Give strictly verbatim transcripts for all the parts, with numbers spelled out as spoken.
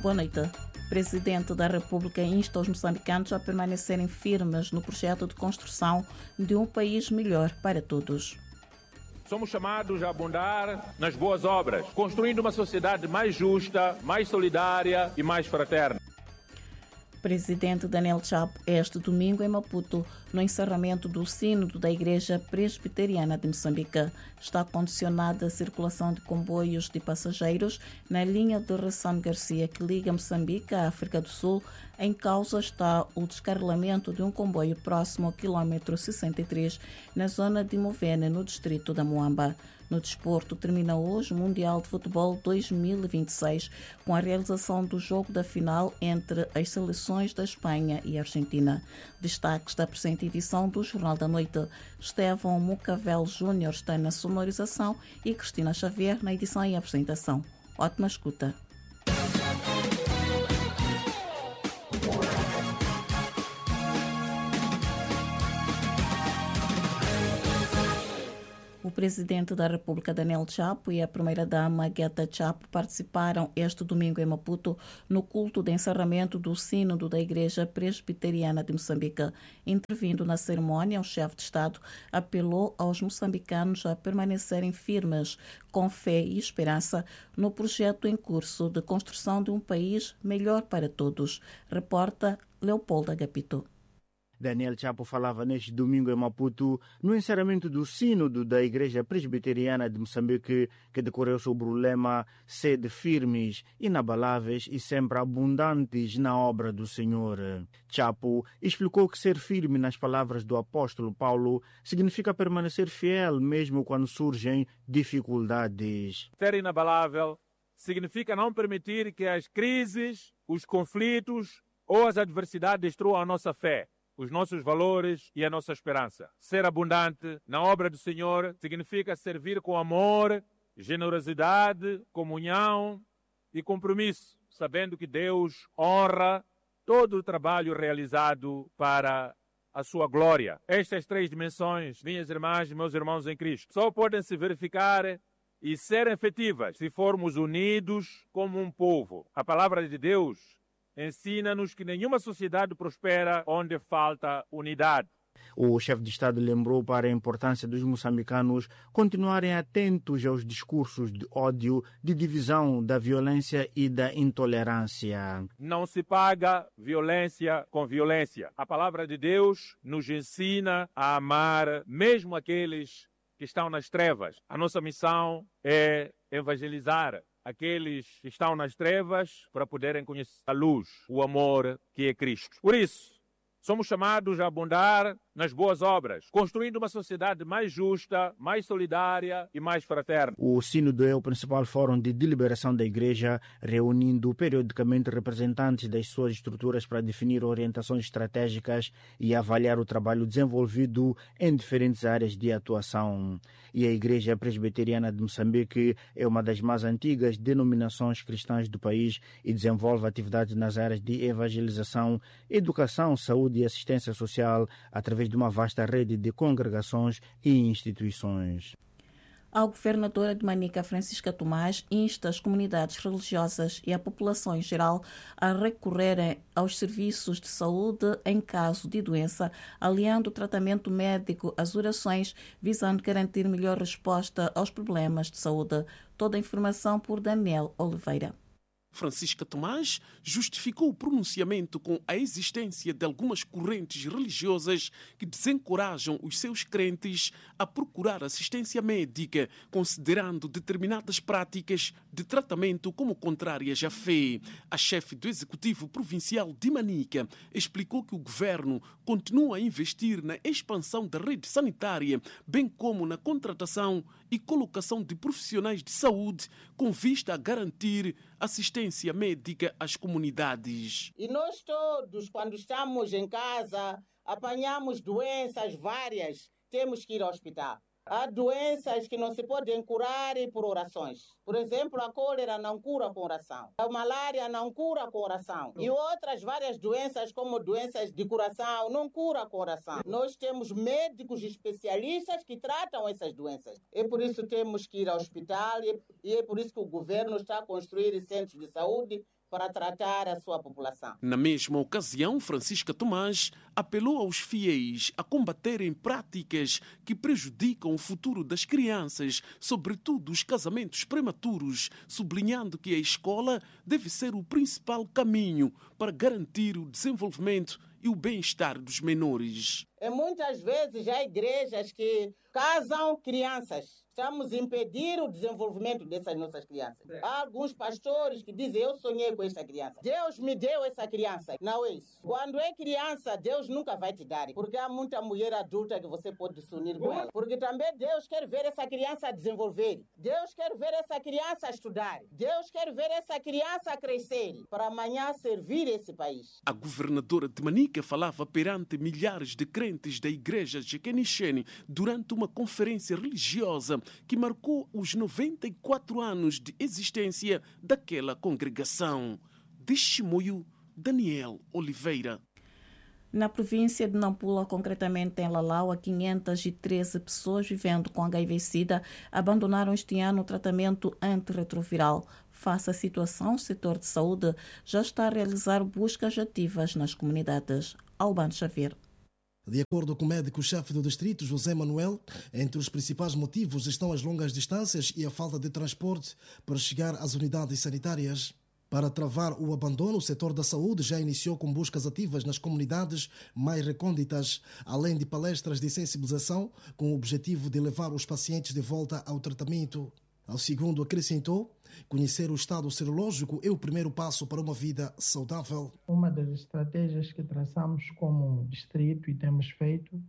Boa noite. O Presidente da República insta os moçambicanos a permanecerem firmes no projeto de construção de um país melhor para todos. Somos chamados a abundar nas boas obras, construindo uma sociedade mais justa, mais solidária e mais fraterna. Presidente Daniel Chapo, este domingo em Maputo, no encerramento do Sínodo da Igreja Presbiteriana de Moçambique. Está condicionada a circulação de comboios de passageiros na linha de Ressano Garcia, que liga Moçambique à África do Sul. Em causa está o descarrilamento de um comboio próximo ao quilômetro sessenta e três, na zona de Movene, no distrito da Moamba. No desporto, termina hoje o Mundial de Futebol dois mil e vinte e seis, com a realização do jogo da final entre as seleções da Espanha e Argentina. Destaques da presente edição do Jornal da Noite. Estevão Mucavel Júnior está na sonorização e Cristina Xavier na edição e apresentação. Ótima escuta. O Presidente da República, Daniel Chapo, e a Primeira-Dama, Gueta Chapo, participaram este domingo em Maputo no culto de encerramento do Sínodo da Igreja Presbiteriana de Moçambique. Intervindo na cerimônia, o chefe de Estado apelou aos moçambicanos a permanecerem firmes, com fé e esperança, no projeto em curso de construção de um país melhor para todos. Reporta Leopoldo Agapito. Daniel Chapo falava neste domingo em Maputo no encerramento do Sínodo da Igreja Presbiteriana de Moçambique, que decorreu sob o lema Sede firmes, inabaláveis e sempre abundantes na obra do Senhor. Chapo explicou que ser firme nas palavras do apóstolo Paulo significa permanecer fiel mesmo quando surgem dificuldades. Ser inabalável significa não permitir que as crises, os conflitos ou as adversidades destruam a nossa fé, os nossos valores e a nossa esperança. Ser abundante na obra do Senhor significa servir com amor, generosidade, comunhão e compromisso, sabendo que Deus honra todo o trabalho realizado para a sua glória. Estas três dimensões, minhas irmãs e meus irmãos em Cristo, só podem se verificar e ser efetivas se formos unidos como um povo. A palavra de Deus ensina-nos que nenhuma sociedade prospera onde falta unidade. O chefe de Estado lembrou para a importância dos moçambicanos continuarem atentos aos discursos de ódio, de divisão, da violência e da intolerância. Não se paga violência com violência. A palavra de Deus nos ensina a amar mesmo aqueles que estão nas trevas. A nossa missão é evangelizar aqueles que estão nas trevas para poderem conhecer a luz, o amor que é Cristo. Por isso, somos chamados a abundar nas boas obras, construindo uma sociedade mais justa, mais solidária e mais fraterna. O Sínodo é o principal fórum de deliberação da Igreja, reunindo periodicamente representantes das suas estruturas para definir orientações estratégicas e avaliar o trabalho desenvolvido em diferentes áreas de atuação. E a Igreja Presbiteriana de Moçambique é uma das mais antigas denominações cristãs do país e desenvolve atividades nas áreas de evangelização, educação, saúde e assistência social através de uma vasta rede de congregações e instituições. A governadora de Manica, Francisca Tomás, insta as comunidades religiosas e a população em geral a recorrerem aos serviços de saúde em caso de doença, aliando o tratamento médico às orações, visando garantir melhor resposta aos problemas de saúde. Toda a informação por Daniel Oliveira. Francisca Tomás justificou o pronunciamento com a existência de algumas correntes religiosas que desencorajam os seus crentes a procurar assistência médica, considerando determinadas práticas de tratamento como contrárias à fé. A chefe do Executivo Provincial de Manica explicou que o governo continua a investir na expansão da rede sanitária, bem como na contratação e colocação de profissionais de saúde com vista a garantir assistência médica às comunidades. E nós todos, quando estamos em casa, apanhamos doenças várias, temos que ir ao hospital. Há doenças que não se podem curar por orações. Por exemplo, a cólera não cura com oração. A malária não cura com oração. E outras várias doenças, como doenças de coração, não cura com oração. Nós temos médicos especialistas que tratam essas doenças. É por isso que temos que ir ao hospital e é por isso que o governo está a construir centros de saúde para tratar a sua população. Na mesma ocasião, Francisca Tomás apelou aos fiéis a combaterem práticas que prejudicam o futuro das crianças, sobretudo os casamentos prematuros, sublinhando que a escola deve ser o principal caminho para garantir o desenvolvimento e o bem-estar dos menores. E muitas vezes há igrejas que casam crianças. Estamos a impedir o desenvolvimento dessas nossas crianças. Há alguns pastores que dizem, eu sonhei com esta criança. Deus me deu essa criança. Não é isso. Quando é criança, Deus nunca vai te dar. Porque há muita mulher adulta que você pode se unir com ela. Porque também Deus quer ver essa criança desenvolver. Deus quer ver essa criança estudar. Deus quer ver essa criança crescer. Para amanhã servir esse país. A governadora de Manica falava perante milhares de crentes da igreja de Kenishene durante uma conferência religiosa que marcou os noventa e quatro anos de existência daquela congregação. De Chimoio, Daniel Oliveira. Na província de Nampula, concretamente em Lalau, há quinhentas e treze pessoas vivendo com H I V-Sida abandonaram este ano o tratamento antirretroviral. Face à situação, o setor de saúde já está a realizar buscas ativas nas comunidades. Albano Xavier. De acordo com o médico-chefe do distrito, José Manuel, entre os principais motivos estão as longas distâncias e a falta de transporte para chegar às unidades sanitárias. Para travar o abandono, o setor da saúde já iniciou com buscas ativas nas comunidades mais recônditas, além de palestras de sensibilização, com o objetivo de levar os pacientes de volta ao tratamento. Ao segundo, acrescentou, conhecer o estado serológico é o primeiro passo para uma vida saudável. Uma das estratégias que traçamos como distrito e temos feito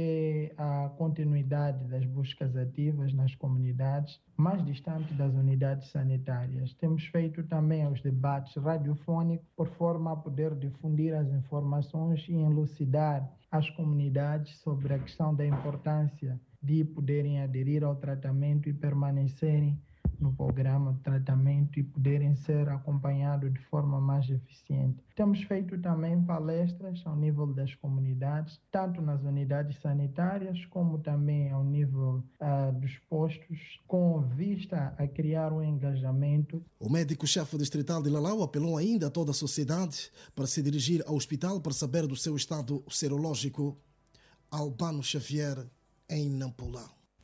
é a continuidade das buscas ativas nas comunidades mais distantes das unidades sanitárias. Temos feito também os debates radiofônicos por forma a poder difundir as informações e elucidar as comunidades sobre a questão da importância de poderem aderir ao tratamento e permanecerem no programa de tratamento e poderem ser acompanhados de forma mais eficiente. Temos feito também palestras ao nível das comunidades, tanto nas unidades sanitárias como também ao nível uh, dos postos, com vista a criar um engajamento. O médico-chefe distrital de Lalau apelou ainda a toda a sociedade para se dirigir ao hospital para saber do seu estado serológico. Albano Xavier, em Nampula.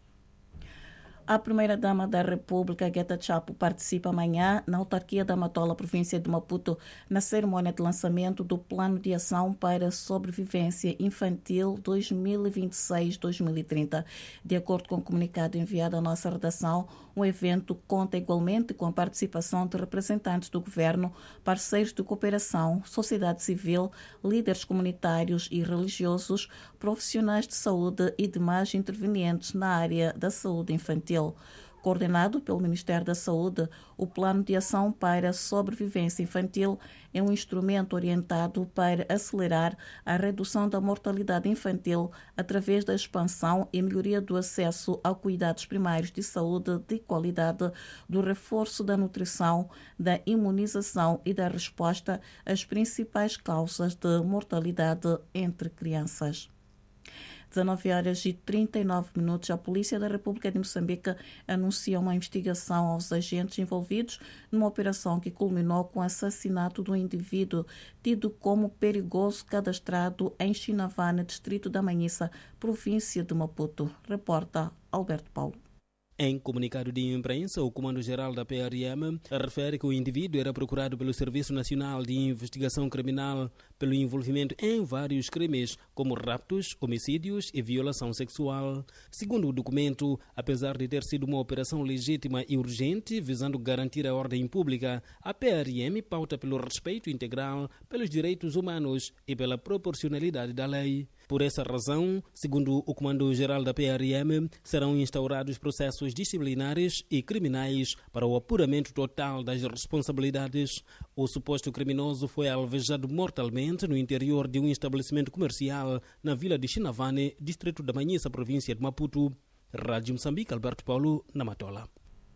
A primeira-dama da República, Geta Chapo, participa amanhã na autarquia da Matola, província de Maputo, na cerimônia de lançamento do Plano de Ação para a Sobrevivência Infantil dois mil e vinte e seis a dois mil e trinta. De acordo com o comunicado enviado à nossa redação, o evento conta igualmente com a participação de representantes do governo, parceiros de cooperação, sociedade civil, líderes comunitários e religiosos, profissionais de saúde e demais intervenientes na área da saúde infantil. Coordenado pelo Ministério da Saúde, o Plano de Ação para a Sobrevivência Infantil é um instrumento orientado para acelerar a redução da mortalidade infantil através da expansão e melhoria do acesso a cuidados primários de saúde de qualidade, do reforço da nutrição, da imunização e da resposta às principais causas de mortalidade entre crianças. dezenove horas e trinta e nove minutos, a Polícia da República de Moçambique anuncia uma investigação aos agentes envolvidos numa operação que culminou com o assassinato de um indivíduo tido como perigoso cadastrado em Chinavane, distrito da Manhissa, província de Maputo. Reporta Alberto Paulo. Em comunicado de imprensa, o Comando-Geral da P R M refere que o indivíduo era procurado pelo Serviço Nacional de Investigação Criminal pelo envolvimento em vários crimes, como raptos, homicídios e violação sexual. Segundo o documento, apesar de ter sido uma operação legítima e urgente visando garantir a ordem pública, a P R M pauta pelo respeito integral pelos direitos humanos e pela proporcionalidade da lei. Por essa razão, segundo o Comando-Geral da P R M, serão instaurados processos disciplinares e criminais para o apuramento total das responsabilidades. O suposto criminoso foi alvejado mortalmente no interior de um estabelecimento comercial na vila de Chinavane, distrito da Manhissa, província de Maputo. Rádio Moçambique, Alberto Paulo, na Matola.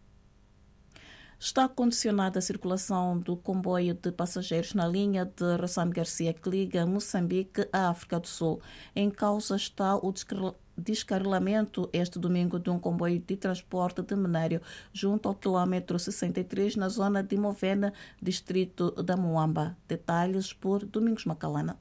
Está condicionada a circulação do comboio de passageiros na linha de Rossam Garcia que liga Moçambique à África do Sul. Em causa está o descarrilamento este domingo de um comboio de transporte de minério junto ao quilômetro sessenta e três na zona de Movena, distrito da Moamba. Detalhes por Domingos Macalana.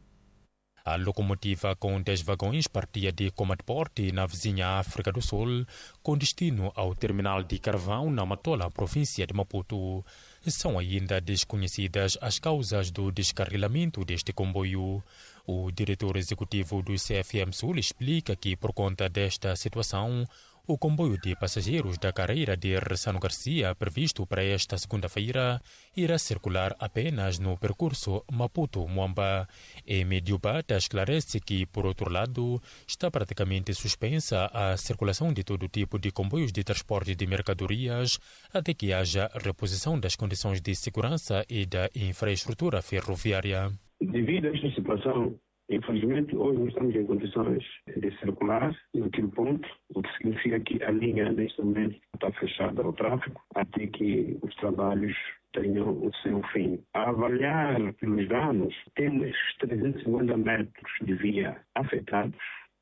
A locomotiva com dez vagões partia de Comatporte, na vizinha África do Sul, com destino ao terminal de Carvão, na Matola, província de Maputo. São ainda desconhecidas as causas do descarrilamento deste comboio. O diretor executivo do C F M Sul explica que, por conta desta situação, o comboio de passageiros da carreira de Ressano Garcia, previsto para esta segunda-feira, irá circular apenas no percurso Maputo-Moamba. Emílio Bata esclarece que, por outro lado, está praticamente suspensa a circulação de todo tipo de comboios de transporte de mercadorias até que haja reposição das condições de segurança e da infraestrutura ferroviária. Devido a esta situação, infelizmente, hoje não estamos em condições de circular naquele ponto, o que significa que a linha, neste momento, está fechada ao tráfego até que os trabalhos tenham o seu fim. A avaliar pelos danos, temos trezentos e cinquenta metros de via afetados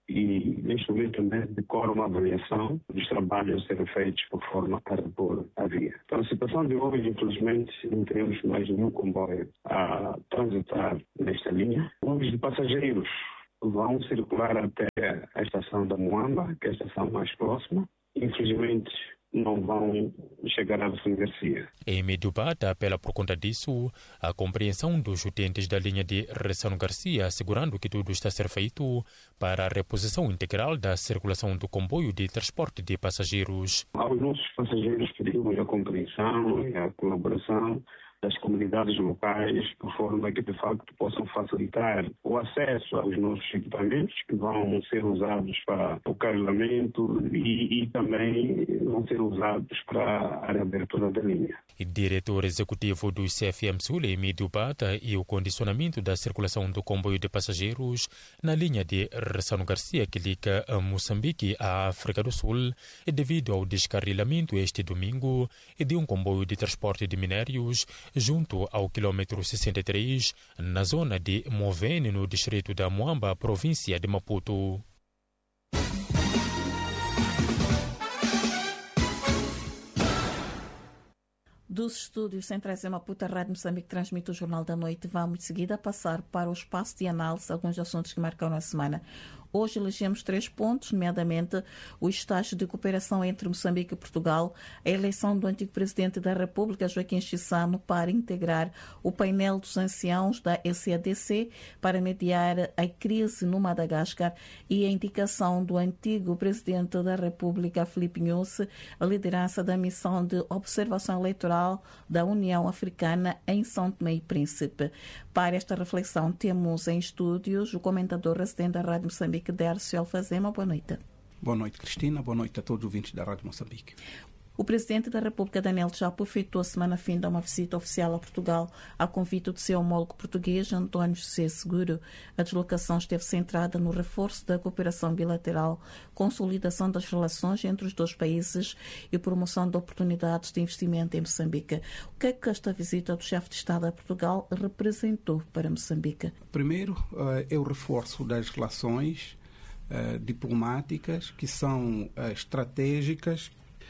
e, neste momento, também decorre uma avaliação dos trabalhos a serem feitos por forma a repor a via. Então, a situação de hoje, infelizmente, não teremos mais nenhum comboio a transitar nesta linha. Os de passageiros vão circular até a estação da Moamba, que é a estação mais próxima. Infelizmente, não vão chegar à Ressano Garcia. Emílio Bata apela por conta disso a compreensão dos utentes da linha de Ressano Garcia, assegurando que tudo está a ser feito para a reposição integral da circulação do comboio de transporte de passageiros. Aos nossos passageiros pedimos a compreensão e a colaboração das comunidades locais, por forma que, de facto, possam facilitar o acesso aos nossos equipamentos, que vão ser usados para o carregamento e, e também vão ser usados para a reabertura da linha. O diretor executivo do C F M Sul, Emílio Bata, e o condicionamento da circulação do comboio de passageiros na linha de Ressano Garcia, que liga a Moçambique à África do Sul, é devido ao descarrilamento este domingo de um comboio de transporte de minérios junto ao quilômetro sessenta e três, na zona de Movene, no distrito da Moamba, província de Maputo. Dos estúdios centrais em Maputo, a Rádio Moçambique transmite o Jornal da Noite. Vamos de seguida passar para o espaço de análise, alguns assuntos que marcaram a semana. Hoje elegemos três pontos, nomeadamente o estágio de cooperação entre Moçambique e Portugal, a eleição do antigo presidente da República, Joaquim Chissano, para integrar o painel dos anciãos da S A D C para mediar a crise no Madagascar e a indicação do antigo presidente da República, Filipe Nyusi, a liderança da missão de observação eleitoral da União Africana em São Tomé e Príncipe. Para esta reflexão, temos em estúdios o comentador residente da Rádio Moçambique, Dércio Alfazema. Boa noite. Boa noite, Cristina. Boa noite a todos os ouvintes da Rádio Moçambique. O presidente da República, Daniel Chapo, efetuou a semana finda uma visita oficial a Portugal a convite do seu homólogo português, António José Seguro. A deslocação esteve centrada no reforço da cooperação bilateral, consolidação das relações entre os dois países e promoção de oportunidades de investimento em Moçambique. O que é que esta visita do chefe de Estado a Portugal representou para Moçambique? Primeiro, é o reforço das relações diplomáticas, que são estratégicas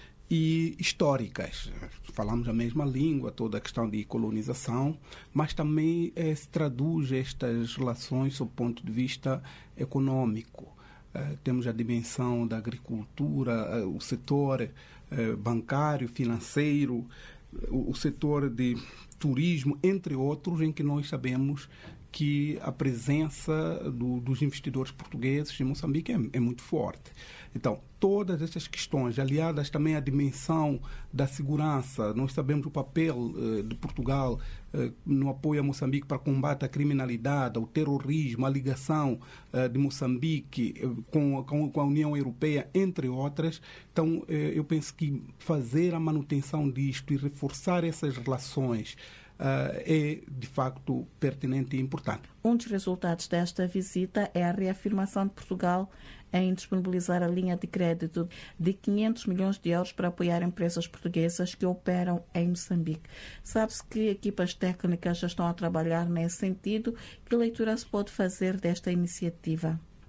e históricas. Falamos a mesma língua, toda a questão de colonização, mas também eh, se traduz estas relações sob o ponto de vista econômico. Eh, temos a dimensão da agricultura, eh, o setor eh, bancário, financeiro, o, o setor de turismo, entre outros, em que nós sabemos que a presença do, dos investidores portugueses em Moçambique é, é muito forte. Então, todas essas questões, aliadas também à dimensão da segurança, nós sabemos o papel eh, de Portugal eh, no apoio a Moçambique para combate à criminalidade, ao terrorismo, a ligação eh, de Moçambique eh, com, com, com a União Europeia, entre outras. Então, eh, eu penso que fazer a manutenção disto e reforçar essas relações Uh, é, de facto, pertinente e importante. Um dos resultados desta visita é a reafirmação de Portugal em disponibilizar a linha de crédito de quinhentos milhões de euros para apoiar empresas portuguesas que operam em Moçambique. Sabe-se que equipas técnicas já estão a trabalhar nesse sentido. Que leitura se pode fazer desta iniciativa?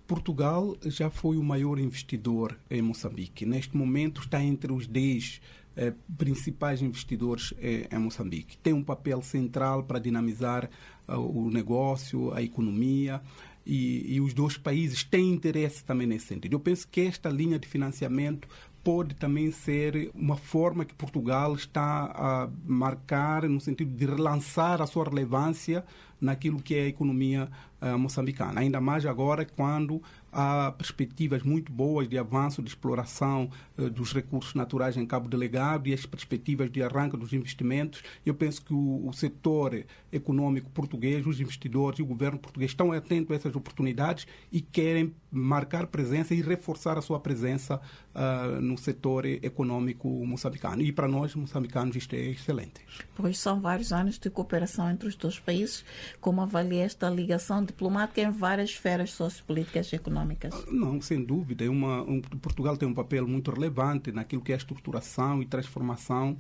Portugal já foi o maior investidor em Moçambique. Neste momento está entre os dez eh, principais investidores eh, em Moçambique. Tem um papel central para dinamizar uh, o negócio, a economia, e, e os dois países têm interesse também nesse sentido. Eu penso que esta linha de financiamento pode também ser uma forma que Portugal está a marcar no sentido de relançar a sua relevância naquilo que é a economia uh, moçambicana. Ainda mais agora quando há perspectivas muito boas de avanço, de exploração uh, dos recursos naturais em Cabo Delegado e as perspectivas de arranque dos investimentos. Eu penso que o, o setor econômico português, os investidores e o governo português estão atentos a essas oportunidades e querem marcar presença e reforçar a sua presença uh, no setor econômico moçambicano. E para nós, moçambicanos, isto é excelente. Pois são vários anos de cooperação entre os dois países. Como avalia esta ligação diplomática em várias esferas sociopolíticas e econômicas? Não, sem dúvida. É uma, um, Portugal tem um papel muito relevante naquilo que é a estruturação e transformação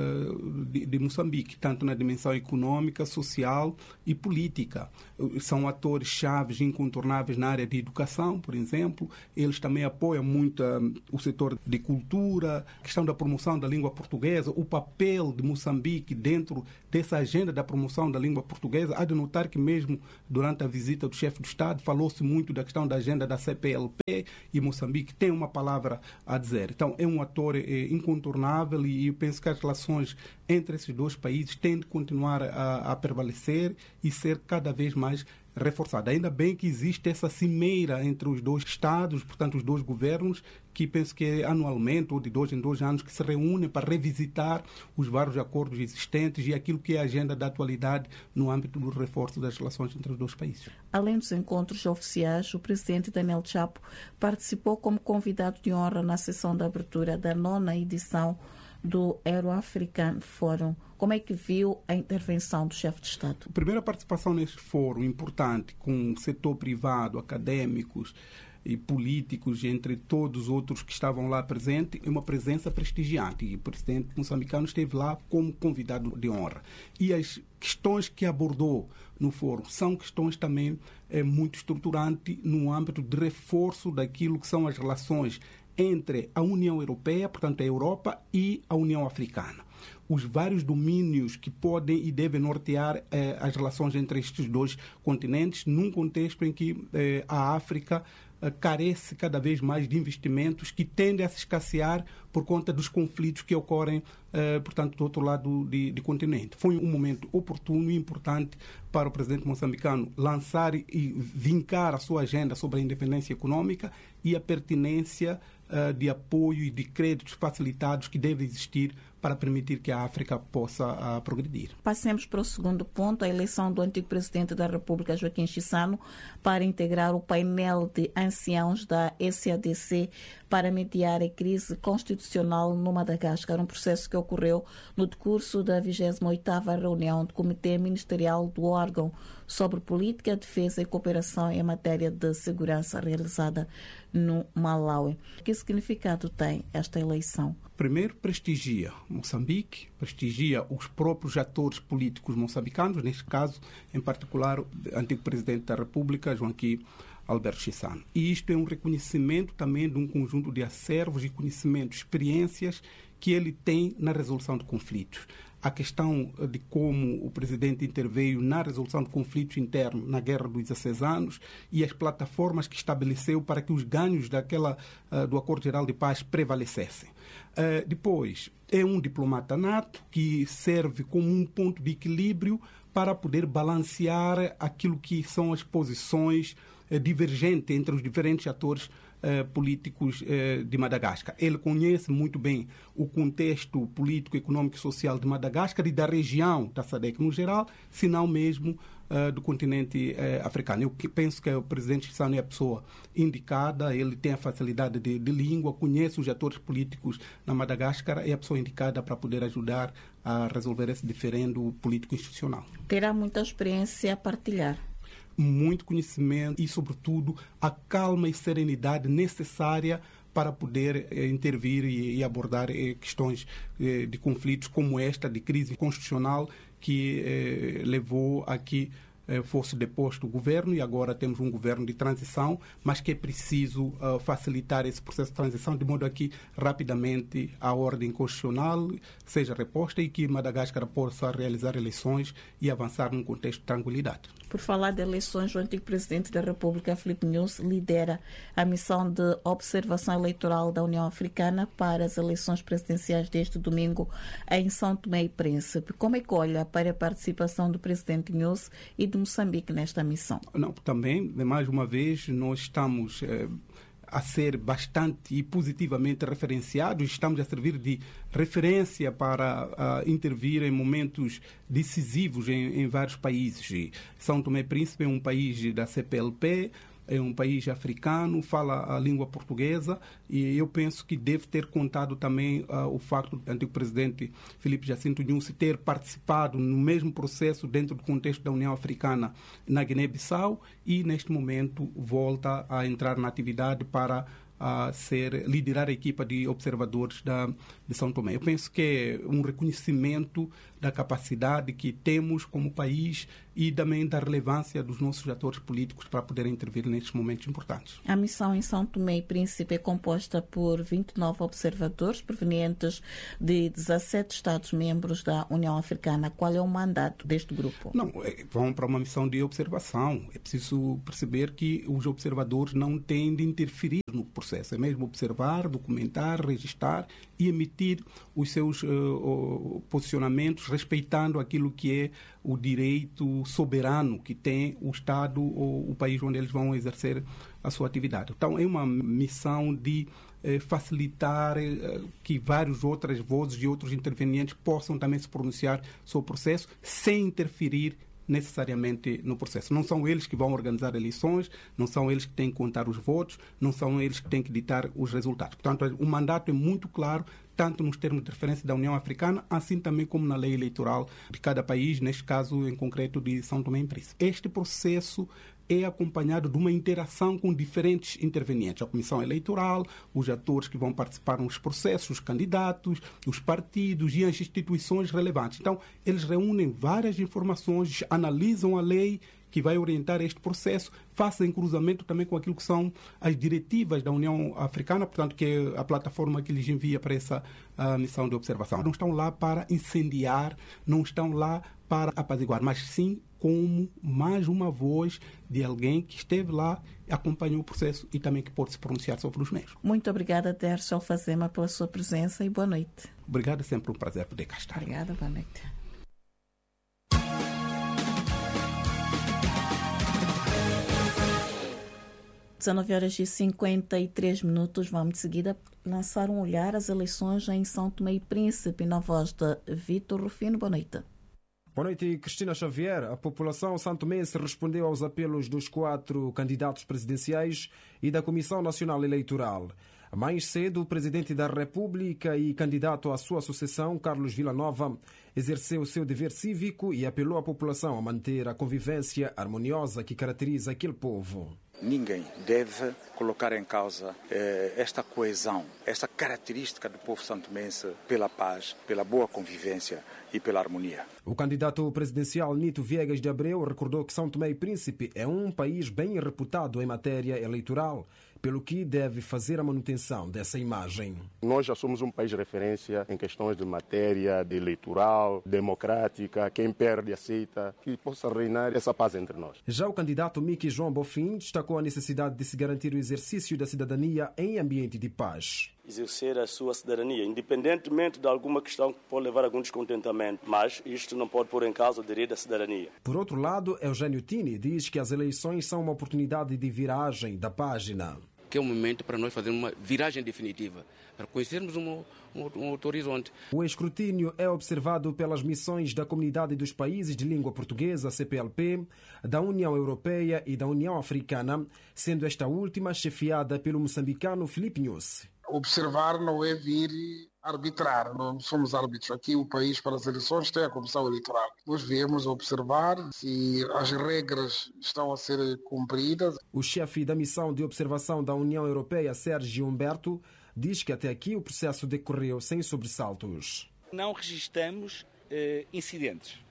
uh, de, de Moçambique, tanto na dimensão econômica, social e política. Uh, são atores chaves incontornáveis na área de educação, por exemplo. Eles também apoiam muito uh, o setor de cultura, a questão da promoção da língua portuguesa, o papel de Moçambique dentro dessa agenda da promoção da língua portuguesa. Há de notar que mesmo durante a visita do chefe do Estado falou-se muito da questão da agenda da C P L P e Moçambique tem uma palavra a dizer. Então é um ator é, incontornável e eu penso que as relações entre esses dois países têm de continuar a, a prevalecer e ser cada vez mais reforçada. Ainda bem que existe essa cimeira entre os dois Estados, portanto os dois governos, que penso que é anualmente ou de dois em dois anos que se reúnem para revisitar os vários acordos existentes e aquilo que é a agenda da atualidade no âmbito do reforço das relações entre os dois países. Além dos encontros oficiais, o presidente Daniel Chapo participou como convidado de honra na sessão de abertura da nona edição do Euro-African Forum. Como é que viu a intervenção do chefe de Estado? A primeira participação neste fórum importante com o setor privado, acadêmicos e políticos, entre todos os outros que estavam lá presentes, é uma presença prestigiante. E o presidente moçambicano esteve lá como convidado de honra. E as questões que abordou no fórum são questões também é, muito estruturantes no âmbito de reforço daquilo que são as relações entre a União Europeia, portanto a Europa, e a União Africana. Os vários domínios que podem e devem nortear eh, as relações entre estes dois continentes, num contexto em que eh, a África eh, carece cada vez mais de investimentos que tendem a se escassear por conta dos conflitos que ocorrem, eh, portanto, do outro lado de, de continente. Foi um momento oportuno e importante para o presidente moçambicano lançar e vincar a sua agenda sobre a independência econômica e a pertinência uh, de apoio e de créditos facilitados que devem existir para permitir que a África possa uh, progredir. Passemos para o segundo ponto, a eleição do antigo presidente da República, Joaquim Chissano, para integrar o painel de anciãos da S A D C para mediar a crise constitucional no Madagascar, um processo que ocorreu no decurso da vigésima oitava reunião do Comitê Ministerial do órgão sobre política, defesa e cooperação em matéria de segurança realizada no Malawi. Que significado tem esta eleição? Primeiro, prestigia Moçambique, prestigia os próprios atores políticos moçambicanos, neste caso, em particular, o antigo presidente da República, Joaquim Alberto Chissano. E isto é um reconhecimento também de um conjunto de acervos e conhecimentos, experiências que ele tem na resolução de conflitos. A questão de como o presidente interveio na resolução de conflitos internos na Guerra dos dezesseis anos e as plataformas que estabeleceu para que os ganhos daquela, uh, do Acordo Geral de Paz prevalecessem. Uh, depois, é um diplomata nato que serve como um ponto de equilíbrio para poder balancear aquilo que são as posições uh, divergentes entre os diferentes atores Eh, políticos eh, de Madagascar. Ele conhece muito bem o contexto político, econômico e social de Madagascar e da região da S A D C no geral, se não mesmo eh, do continente eh, africano. Eu penso que o presidente Chissano é a pessoa indicada, ele tem a facilidade de, de língua, conhece os atores políticos na Madagascar, é a pessoa indicada para poder ajudar a resolver esse diferendo político institucional. Terá muita experiência a partilhar. Muito conhecimento e, sobretudo, a calma e serenidade necessária para poder eh, intervir e, e abordar eh, questões eh, de conflitos como esta, de crise constitucional, que eh, levou a que eh, fosse deposto o governo e agora temos um governo de transição, mas que é preciso uh, facilitar esse processo de transição de modo a que rapidamente a ordem constitucional seja reposta e que Madagascar possa realizar eleições e avançar num contexto de tranquilidade. Por falar de eleições, o antigo presidente da República, Filipe Nyusi, lidera a missão de observação eleitoral da União Africana para as eleições presidenciais deste domingo em São Tomé e Príncipe. Como é que olha para a participação do presidente Nyusi e de Moçambique nesta missão? Não, também, mais uma vez, nós estamos eh, a ser bastante e positivamente referenciados, estamos a servir de referência para uh, intervir em momentos decisivos em, em vários países. E São Tomé e Príncipe é um país da C P L P, é um país africano, fala a língua portuguesa e eu penso que deve ter contado também uh, o facto do antigo presidente Filipe Jacinto Nyusi ter participado no mesmo processo dentro do contexto da União Africana na Guiné-Bissau e neste momento volta a entrar na atividade para a ser, liderar a equipa de observadores da, de São Tomé. Eu penso que é um reconhecimento da capacidade que temos como país e também da relevância dos nossos atores políticos para poderem intervir nestes momentos importantes. A missão em São Tomé e Príncipe é composta por vinte e nove observadores provenientes de dezassete Estados-membros da União Africana. Qual é o mandato deste grupo? Não, vão para uma missão de observação. É preciso perceber que os observadores não têm de interferir no processo. É mesmo observar, documentar, registrar e emitir os seus uh, posicionamentos respeitando aquilo que é o direito soberano que tem o Estado ou o país onde eles vão exercer a sua atividade. Então, é uma missão de eh, facilitar eh, que várias outras vozes e outros intervenientes possam também se pronunciar sobre o processo sem interferir necessariamente no processo. Não são eles que vão organizar eleições, não são eles que têm que contar os votos, não são eles que têm que ditar os resultados. Portanto, o mandato é muito claro, tanto nos termos de referência da União Africana, assim também como na lei eleitoral de cada país, neste caso em concreto de São Tomé e Príncipe. Este processo é acompanhado de uma interação com diferentes intervenientes, a Comissão Eleitoral, os atores que vão participar nos processos, os candidatos, os partidos e as instituições relevantes. Então, eles reúnem várias informações, analisam a lei que vai orientar este processo, fazem cruzamento também com aquilo que são as diretivas da União Africana, portanto, que é a plataforma que lhes envia para essa uh, missão de observação. Não estão lá para incendiar, não estão lá para apaziguar, mas sim como mais uma voz de alguém que esteve lá, acompanhou o processo e também que pode se pronunciar sobre os mesmos. Muito obrigada, Tércio Alfazema, pela sua presença e boa noite. Obrigado, é sempre um prazer poder cá estar. Obrigada, boa noite. dezenove horas e cinquenta e três minutos. Vamos de seguida lançar um olhar às eleições em São Tomé e Príncipe, na voz de Vitor Rufino. Boa noite. Boa noite, Cristina Xavier. A população santomense respondeu aos apelos dos quatro candidatos presidenciais e da Comissão Nacional Eleitoral. Mais cedo, o Presidente da República e candidato à sua sucessão, Carlos Villanova, exerceu o seu dever cívico e apelou à população a manter a convivência harmoniosa que caracteriza aquele povo. Ninguém deve colocar em causa eh, esta coesão, esta característica do povo santomense pela paz, pela boa convivência e pela harmonia. O candidato presidencial Nito Viegas de Abreu recordou que São Tomé e Príncipe é um país bem reputado em matéria eleitoral, pelo que deve fazer a manutenção dessa imagem. Nós já somos um país de referência em questões de matéria de eleitoral, democrática, quem perde aceita, que possa reinar essa paz entre nós. Já o candidato Miki João Bofim destacou a necessidade de se garantir o exercício da cidadania em ambiente de paz. Exercer a sua cidadania, independentemente de alguma questão que pode levar a algum descontentamento, mas isto não pode pôr em causa o direito da cidadania. Por outro lado, Eugênio Tini diz que as eleições são uma oportunidade de viragem da página. Que é um momento para nós fazermos uma viragem definitiva, para conhecermos um, um, um outro horizonte. O escrutínio é observado pelas missões da Comunidade dos Países de Língua Portuguesa, C P L P, da União Europeia e da União Africana, sendo esta última chefiada pelo moçambicano Filipe Nyusi. Observar não é vir arbitrar, não somos árbitros. Aqui o país para as eleições tem a Comissão Eleitoral. Nós viemos observar se as regras estão a ser cumpridas. O chefe da missão de observação da União Europeia, Sérgio Humberto, diz que até aqui o processo decorreu sem sobressaltos. Não registramos eh, incidentes.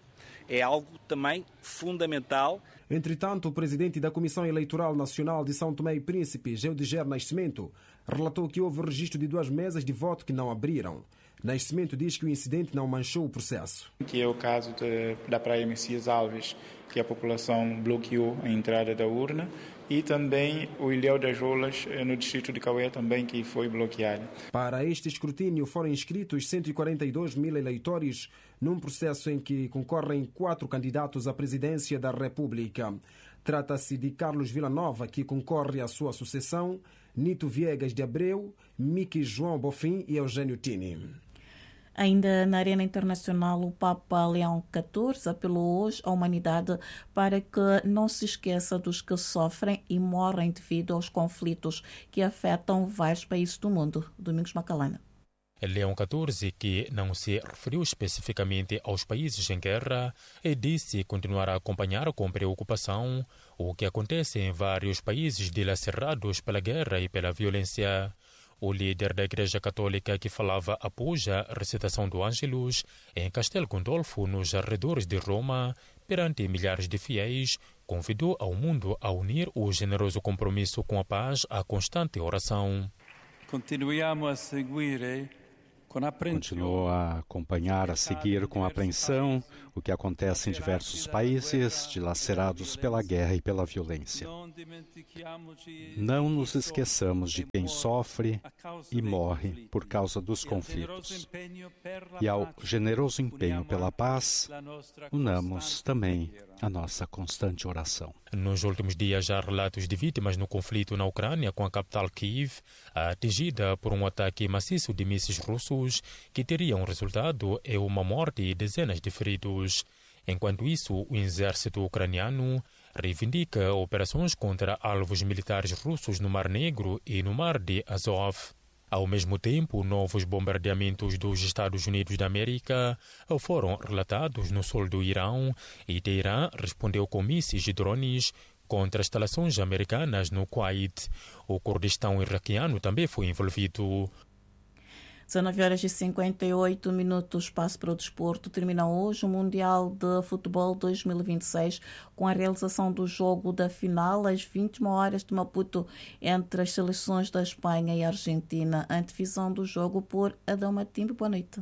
é algo também fundamental. Entretanto, o presidente da Comissão Eleitoral Nacional de São Tomé e Príncipe, Geudiger Nascimento, relatou que houve registro de duas mesas de voto que não abriram. Nascimento diz que o incidente não manchou o processo. Que é o caso de, da Praia Messias Alves, que a população bloqueou a entrada da urna, e também o Ilhéu das Rolas, no distrito de Cauê, também que foi bloqueado. Para este escrutínio foram inscritos cento e quarenta e dois mil eleitores num processo em que concorrem quatro candidatos à presidência da República. Trata-se de Carlos Villanova, que concorre à sua sucessão, Nito Viegas de Abreu, Miki João Bofim e Eugênio Tini. Ainda na arena internacional, o Papa Leão catorze apelou hoje à humanidade para que não se esqueça dos que sofrem e morrem devido aos conflitos que afetam vários países do mundo. Domingos Macalana. Leão catorze, que não se referiu especificamente aos países em guerra, disse continuar a acompanhar com preocupação o que acontece em vários países dilacerados pela guerra e pela violência. O líder da Igreja Católica, que falava após a recitação do Ângelus em Castel Gandolfo, nos arredores de Roma, perante milhares de fiéis, convidou ao mundo a unir o generoso compromisso com a paz à constante oração. Continuiamo a seguire Continuou a acompanhar, a seguir com apreensão o que acontece em diversos países dilacerados pela guerra e pela violência. Não nos esqueçamos de quem sofre e morre por causa dos conflitos. E ao generoso empenho pela paz, unamos também a nossa constante oração. Nos últimos dias há relatos de vítimas no conflito na Ucrânia, com a capital Kiev atingida por um ataque maciço de mísseis russos que teriam resultado em uma morte e dezenas de feridos. Enquanto isso, o exército ucraniano reivindica operações contra alvos militares russos no Mar Negro e no Mar de Azov. Ao mesmo tempo, novos bombardeamentos dos Estados Unidos da América foram relatados no sul do Irão e Teherã respondeu com mísseis e drones contra instalações americanas no Kuwait. O Kurdistão iraquiano também foi envolvido. dezenove horas e cinquenta e oito minutos, passo para o desporto. Termina hoje o Mundial de Futebol dois mil e vinte e seis com a realização do jogo da final às vinte e uma horas de Maputo entre as seleções da Espanha e Argentina. A antevisão do jogo por Adão Matimbo. Boa noite.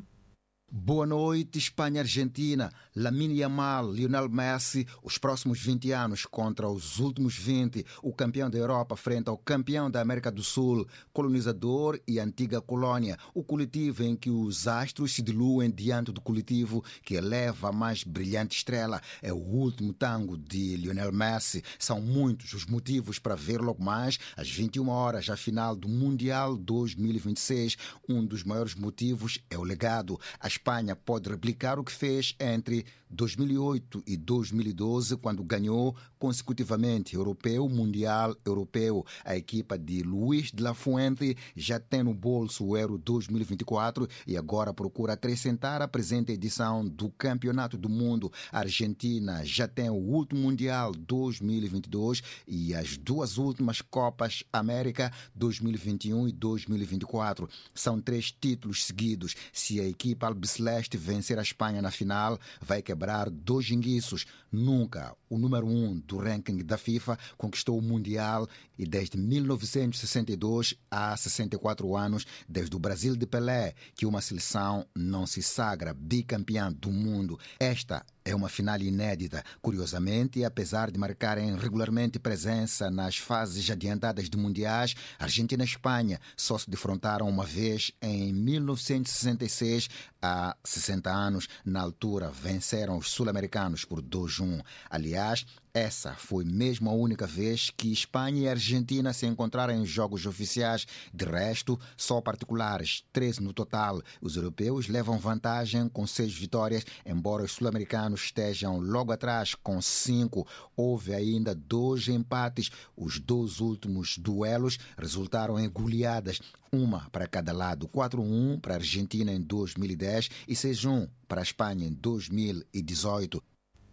Boa noite, Espanha-Argentina. Lamine Yamal, Lionel Messi, os próximos vinte anos contra os últimos vinte. O campeão da Europa frente ao campeão da América do Sul, colonizador e antiga colônia. O coletivo em que os astros se diluem diante do coletivo que eleva a mais brilhante estrela. É o último tango de Lionel Messi. São muitos os motivos para ver logo mais às vinte e uma horas a final do Mundial dois mil e vinte e seis. Um dos maiores motivos é o legado. A Espanha pode replicar o que fez entre dois mil e oito e dois mil e doze, quando ganhou consecutivamente Europeu, Mundial, Europeu. A equipa de Luís de la Fuente já tem no bolso o Euro dois mil e vinte e quatro e agora procura acrescentar a presente edição do Campeonato do Mundo. A Argentina já tem o último Mundial dois mil e vinte e dois e as duas últimas Copas América dois mil e vinte e um e dois mil e vinte e quatro. São três títulos seguidos. Se a equipa albiceleste vencer a Espanha na final, vai quebrar dois inguiços. Nunca o número um do ranking da FIFA conquistou o Mundial e desde mil novecentos e sessenta e dois, há sessenta e quatro anos, desde o Brasil de Pelé, que uma seleção não se sagra bicampeã do mundo. Esta é uma final inédita. Curiosamente, apesar de marcarem regularmente presença nas fases adiantadas de mundiais, Argentina e Espanha só se defrontaram uma vez em mil novecentos e sessenta e seis, há sessenta anos. Na altura, venceram os sul-americanos por dois a um. Aliás, essa foi mesmo a única vez que Espanha e Argentina se encontraram em jogos oficiais. De resto, só particulares, treze no total. Os europeus levam vantagem com seis vitórias, embora os sul-americanos estejam logo atrás com cinco. Houve ainda dois empates. Os dois últimos duelos resultaram em goleadas, uma para cada lado. quatro a um para a Argentina em dois mil e dez e seis a um para a Espanha em dois mil e dezoito.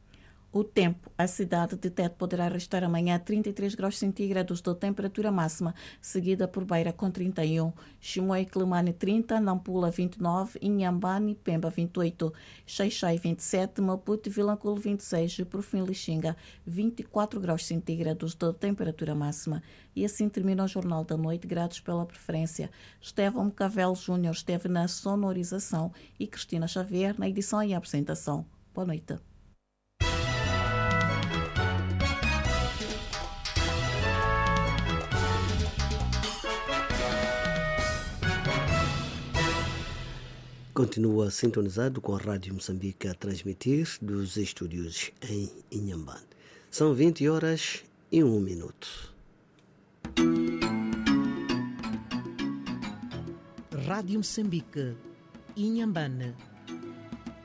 O tempo, a cidade de Tete poderá restar amanhã trinta e três graus centígrados de temperatura máxima, seguida por Beira com trinta e um, Chimoio e Climane trinta, Nampula vinte e nove, Inhambane e Pemba vinte e oito, Xai-Xai vinte e sete, Maputo e Vilanculo vinte e seis e por fim Lixinga vinte e quatro graus centígrados de temperatura máxima. E assim termina o Jornal da Noite, gratos pela preferência. Estevão Cavel Júnior esteve na sonorização e Cristina Xavier na edição e apresentação. Boa noite. Continua sintonizado com a Rádio Moçambique a transmitir dos estúdios em Inhambane. São vinte horas e um minuto. Rádio Moçambique, Inhambane.